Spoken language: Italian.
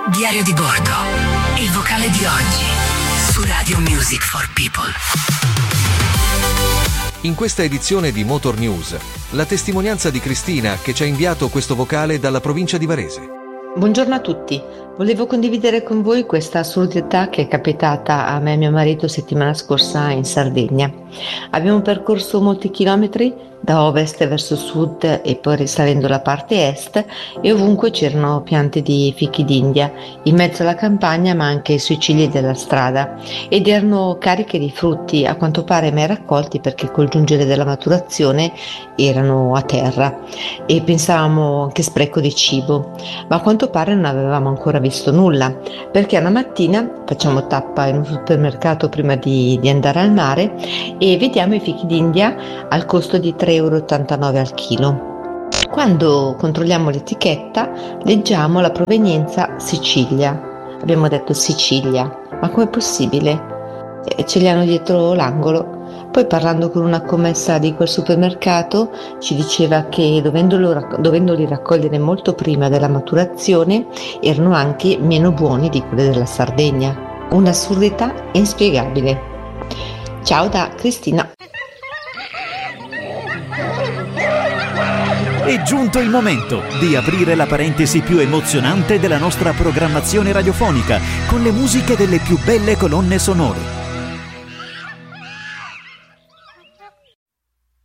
Diario di bordo, il vocale di oggi su Radio Music for People. In questa edizione di Motor News, la testimonianza di Cristina che ci ha inviato questo vocale dalla provincia di Varese. Buongiorno a tutti, volevo condividere con voi questa assurdità che è capitata a me e mio marito settimana scorsa in Sardegna. Abbiamo percorso molti chilometri da ovest verso sud e poi risalendo la parte est, e ovunque c'erano piante di fichi d'India, in mezzo alla campagna ma anche sui cigli della strada, ed erano cariche di frutti, a quanto pare mai raccolti perché col giungere della maturazione erano a terra, e pensavamo che spreco di cibo, ma a quanto pare non avevamo ancora visto nulla, perché una mattina facciamo tappa in un supermercato prima di andare al mare e vediamo i fichi d'India al costo di 3,89 € al chilo. Quando controlliamo l'etichetta leggiamo la provenienza Sicilia. Abbiamo detto Sicilia, ma com'è possibile? Ce li hanno dietro l'angolo. Poi parlando con una commessa di quel supermercato ci diceva che dovendoli raccogliere molto prima della maturazione erano anche meno buoni di quelli della Sardegna. Un'assurdità inspiegabile. Ciao da Cristina. È giunto il momento di aprire la parentesi più emozionante della nostra programmazione radiofonica con le musiche delle più belle colonne sonore.